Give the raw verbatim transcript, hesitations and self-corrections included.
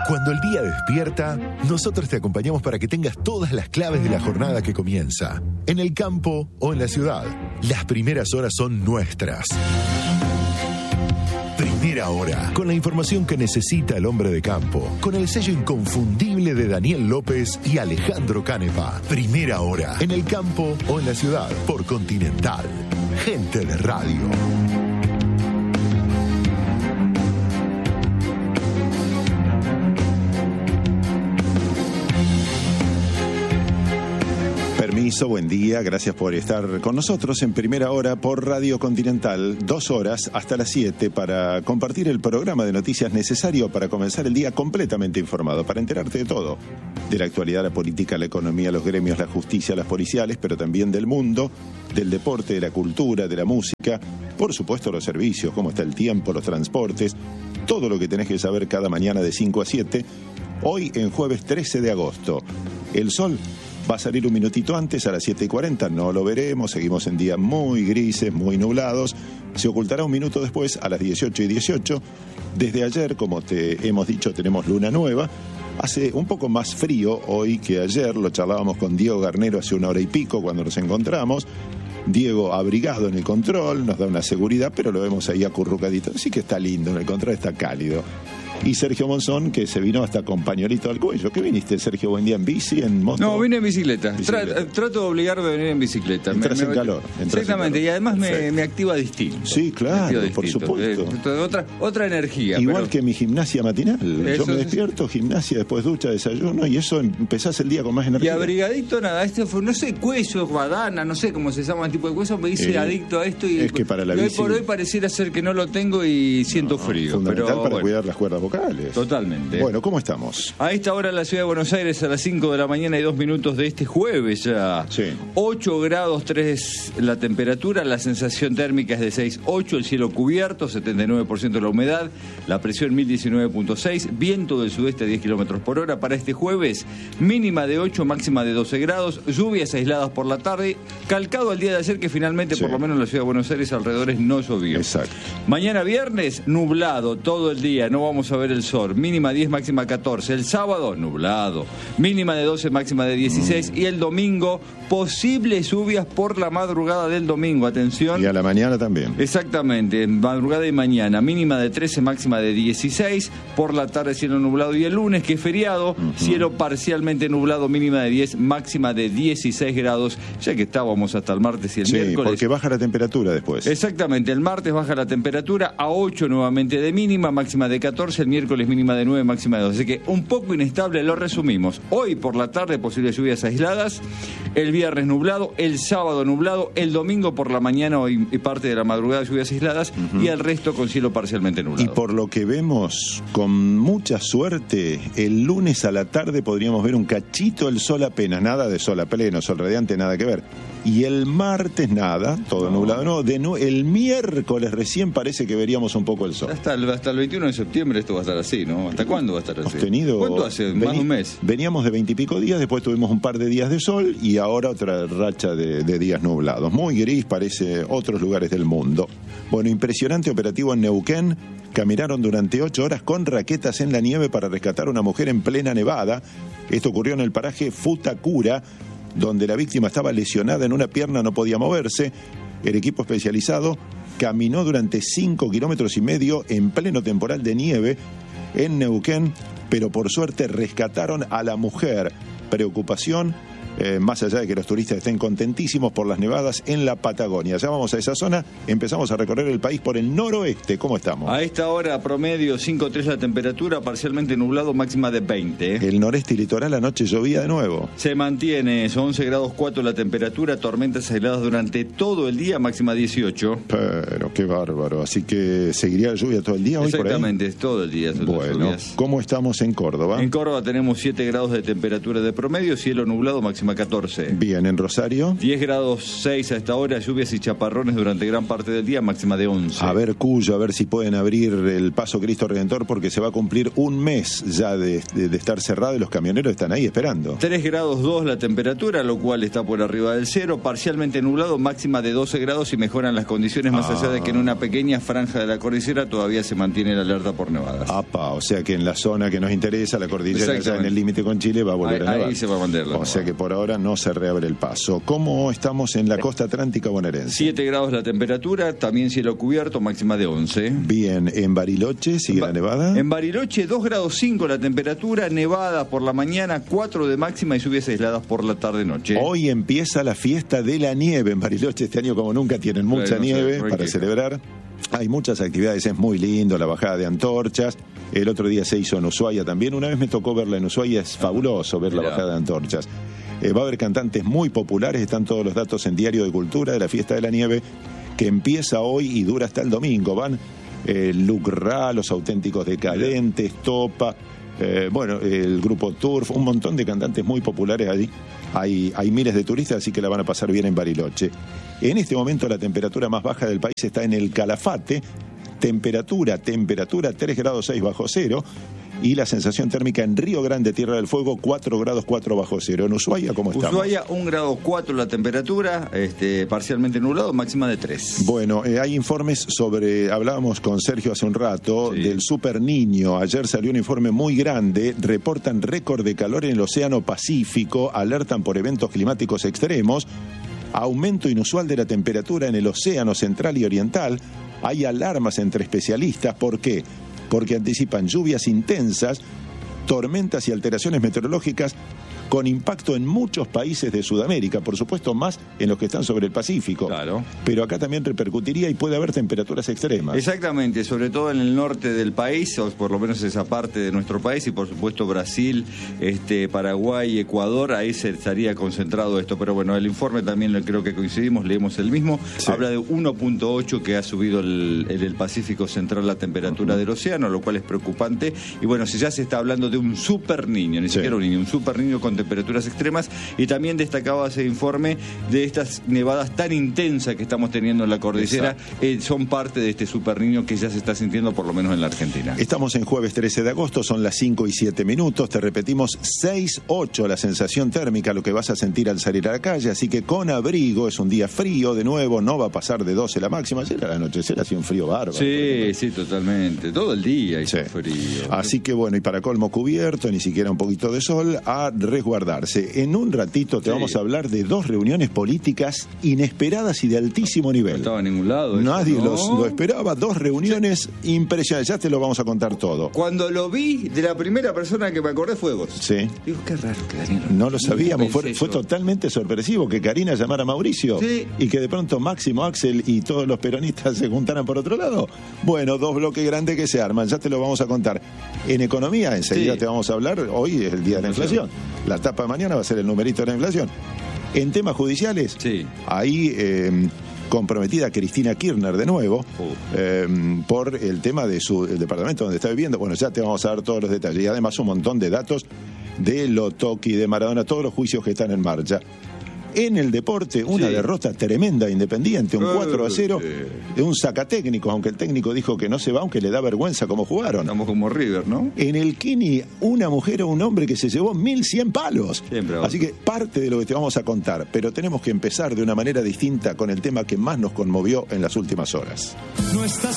Cuando el día despierta, nosotros te acompañamos para que tengas todas las claves de la jornada que comienza. En el campo o en la ciudad, las primeras horas son nuestras. Primera Hora, con la información que necesita el hombre de campo, con el sello inconfundible de Daniel López y Alejandro Canepa. Primera Hora, en el campo o en la ciudad, por Continental. Gente de radio. Permiso, buen día, gracias por estar con nosotros en Primera Hora por Radio Continental, dos horas hasta las siete para compartir el programa de noticias necesario para comenzar el día completamente informado, para enterarte de todo, de la actualidad, la política, la economía, los gremios, la justicia, las policiales, pero también del mundo, del deporte, de la cultura, de la música, por supuesto los servicios, cómo está el tiempo, los transportes, todo lo que tenés que saber cada mañana de cinco a siete, hoy en jueves trece de agosto. El sol va a salir un minutito antes, a las siete y cuarenta, no lo veremos, seguimos en días muy grises, muy nublados, se ocultará un minuto después, a las dieciocho y dieciocho, desde ayer, como te hemos dicho, tenemos luna nueva, hace un poco más frío hoy que ayer, lo charlábamos con Diego Garnero hace una hora y pico cuando nos encontramos, Diego abrigado en el control, nos da una seguridad, pero lo vemos ahí acurrucadito, así que está lindo, en el control está cálido. Y Sergio Monzón, que se vino hasta con pañuelito al cuello. ¿Qué viniste, Sergio? ¿Buen día en bici, en moto? No, vine en bicicleta. bicicleta. Tra- trato de obligarme a venir en bicicleta. Entras me, en me... calor. Entras Exactamente, en calor. y además me, me activa distinto. Sí, claro, por distinto. supuesto. Eh, otra, otra energía. Igual pero... que mi gimnasia matinal. Eso Yo me es... despierto, gimnasia, después ducha, desayuno, y eso empezás el día con más Y energía. abrigadito, nada, este fue, no sé, cuello, badana, no sé cómo se llama el tipo de cuello, me hice eh, adicto a esto y, es que para la y hoy bici... por hoy pareciera ser que no lo tengo y siento no, frío. Fundamental pero, para bueno, cuidar las cuerdas vocales. Totalmente. Bueno, ¿cómo estamos? A esta hora en la ciudad de Buenos Aires, a las cinco de la mañana y dos minutos de este jueves ya. Sí. ocho grados tres la temperatura, la sensación térmica es de seis coma ocho, el cielo cubierto, setenta y nueve por ciento de la humedad, la presión mil diecinueve punto seis, viento del sudeste a diez kilómetros por hora. Para este jueves, mínima de ocho, máxima de doce grados, lluvias aisladas por la tarde, calcado al día de ayer que finalmente, sí, por lo menos en la ciudad de Buenos Aires alrededores no llovió. Exacto. Mañana viernes, nublado todo el día, no vamos a ver el sol, mínima diez, máxima catorce. El sábado, nublado, mínima de doce, máxima de dieciséis. Mm. Y el domingo, posibles lluvias por la madrugada del domingo, atención. Y a la mañana también. Exactamente, madrugada y mañana, mínima de trece, máxima de dieciséis. Por la tarde, cielo nublado. Y el lunes, que es feriado, uh-huh, cielo parcialmente nublado, mínima de diez, máxima de dieciséis grados, ya que estábamos hasta el martes y el sí, miércoles. Porque baja la temperatura después. Exactamente, el martes baja la temperatura a ocho nuevamente de mínima, máxima de catorce, el miércoles mínima de nueve, máxima de doce. Así que un poco inestable, lo resumimos. Hoy por la tarde posibles lluvias aisladas, el viernes nublado, el sábado nublado, el domingo por la mañana y parte de la madrugada lluvias aisladas, uh-huh, y el resto con cielo parcialmente nublado. Y por lo que vemos, con mucha suerte, el lunes a la tarde podríamos ver un cachito el sol apenas, nada de sol a pleno, sol radiante, nada que ver. Y el martes nada, todo no. nublado, no, de nu- el miércoles recién parece que veríamos un poco el sol. Hasta el, hasta el veintiuno de septiembre esto va a estar así, ¿no? ¿Hasta cuándo va a estar así? Tenido, ¿Cuánto hace? veni- Más de un mes. Veníamos de veintipico días, después tuvimos un par de días de sol y ahora otra racha de, de días nublados. Muy gris, parece otros lugares del mundo. Bueno, impresionante operativo en Neuquén. Caminaron durante ocho horas con raquetas en la nieve para rescatar a una mujer en plena nevada. Esto ocurrió en el paraje Futacura, donde la víctima estaba lesionada en una pierna, no podía moverse. El equipo especializado caminó durante cinco kilómetros y medio en pleno temporal de nieve en Neuquén, pero por suerte rescataron a la mujer. Preocupación, eh, más allá de que los turistas estén contentísimos por las nevadas en la Patagonia. Ya vamos a esa zona, empezamos a recorrer el país por el noroeste. ¿Cómo estamos? A esta hora promedio cinco coma tres la temperatura, parcialmente nublado, máxima de veinte. El noreste y litoral anoche llovía de nuevo. Se mantiene, son once grados cuatro la temperatura, tormentas aisladas durante todo el día, máxima dieciocho. Pero qué bárbaro, así que seguiría la lluvia todo el día hoy por ahí. Exactamente, todo el día. Bueno, ¿cómo estamos en Córdoba? En Córdoba tenemos siete grados de temperatura de promedio, cielo nublado, máxima máxima catorce. Bien, en Rosario. diez grados seis a esta hora, lluvias y chaparrones durante gran parte del día, máxima de once. A ver, Cuyo, a ver si pueden abrir el Paso Cristo Redentor, porque se va a cumplir un mes ya de, de, de estar cerrado y los camioneros están ahí esperando. tres grados dos la temperatura, lo cual está por arriba del cero, parcialmente nublado, máxima de doce grados y mejoran las condiciones, más Ah. allá de que en una pequeña franja de la cordillera todavía se mantiene la alerta por nevadas. Apa, o sea que en la zona que nos interesa, la cordillera ya en el límite con Chile, va a volver ahí, a nevar. Ahí se va a mantener la O sea que por ahora no se reabre el paso. ¿Cómo estamos en la costa atlántica bonaerense? siete grados la temperatura, también cielo cubierto, máxima de once. Bien, en Bariloche sigue Ba- la nevada. En Bariloche dos grados cinco la temperatura, nevada por la mañana, cuatro de máxima y lluvias aisladas por la tarde-noche. Hoy empieza la fiesta de la nieve en Bariloche. Este año, como nunca, tienen mucha Bueno, no sé, nieve no hay para que- celebrar. Hay muchas actividades, es muy lindo, la bajada de antorchas. El otro día se hizo en Ushuaia también. Una vez me tocó verla en Ushuaia, es fabuloso ver la Mirá. bajada de antorchas. Eh, va a haber cantantes muy populares, están todos los datos en Diario de Cultura de la fiesta de la nieve, que empieza hoy y dura hasta el domingo. Van eh, Luc Ra, Los Auténticos Decadentes, Topa, eh, bueno, el grupo Turf, un montón de cantantes muy populares allí. Hay, hay miles de turistas, así que la van a pasar bien en Bariloche. En este momento la temperatura más baja del país está en el Calafate, temperatura, temperatura tres grados seis bajo cero, y la sensación térmica en Río Grande, Tierra del Fuego, cuatro grados cuatro bajo cero. En Ushuaia, ¿cómo estamos? Ushuaia un grado cuatro la temperatura, este, parcialmente nublado, máxima de tres. Bueno, eh, hay informes sobre, hablábamos con Sergio hace un rato, Sí. del Super Niño. Ayer salió un informe muy grande, reportan récord de calor en el Océano Pacífico, alertan por eventos climáticos extremos, aumento inusual de la temperatura en el Océano Central y Oriental. Hay alarmas entre especialistas. ¿Por qué? Porque anticipan lluvias intensas, tormentas y alteraciones meteorológicas con impacto en muchos países de Sudamérica, por supuesto más en los que están sobre el Pacífico. Claro. Pero acá también repercutiría y puede haber temperaturas extremas. Exactamente, sobre todo en el norte del país, o por lo menos esa parte de nuestro país, y por supuesto Brasil, este, Paraguay, Ecuador, ahí se estaría concentrado esto. Pero bueno, el informe también lo creo que coincidimos, leemos el mismo, Sí. habla de uno punto ocho que ha subido el, en el Pacífico Central la temperatura uh-huh. del océano, lo cual es preocupante. Y bueno, si ya se está hablando de un super niño, ni Sí. siquiera un niño, un super niño con temperaturas extremas, y también destacaba ese informe de estas nevadas tan intensas que estamos teniendo en la cordillera, eh, son parte de este super niño que ya se está sintiendo por lo menos en la Argentina. Estamos en jueves trece de agosto, son las cinco y siete minutos, te repetimos seis ocho la sensación térmica, lo que vas a sentir al salir a la calle, así que con abrigo, es un día frío de nuevo, no va a pasar de doce la máxima. Ayer al anochecer hacía un frío bárbaro. Sí, sí, totalmente, todo el día hizo Sí. frío. Así que bueno, y para colmo cubierto, ni siquiera un poquito de sol, a resguardarse. En un ratito te Sí. vamos a hablar de dos reuniones políticas inesperadas y de altísimo No nivel. estaba en ningún lado. eso, Nadie ¿no? los- lo esperaba, dos reuniones impresionantes, ya te lo vamos a contar todo. Cuando lo vi, de la primera persona que me acordé fue vos. Sí. Digo, qué raro que Daniel. No lo sabíamos, fue, pensé fue yo. totalmente sorpresivo que Karina llamara a Mauricio Sí. y que de pronto Máximo, Axel y todos los peronistas se juntaran por otro lado. Bueno, dos bloques grandes que se arman, ya te lo vamos a contar. En economía, enseguida Sí. te vamos a hablar, hoy es el día de la inflación. La tapa de mañana va a ser el numerito de la inflación. En temas judiciales, Sí. ahí eh, comprometida Cristina Kirchner de nuevo Oh. eh, por el tema de su el departamento donde está viviendo. Bueno, ya te vamos a dar todos los detalles y además un montón de datos de Lotoki, de Maradona, todos los juicios que están en marcha. En el deporte, una Sí. derrota tremenda Independiente, un Eh, cuatro a cero sí. de un sacatécnico, aunque el técnico dijo que no se va, aunque le da vergüenza cómo jugaron. Estamos como River, ¿no? En el Kini, una mujer o un hombre que se llevó mil cien palos. Siempre va. Así que parte de lo que te vamos a contar, pero tenemos que empezar de una manera distinta con el tema que más nos conmovió en las últimas horas. No estás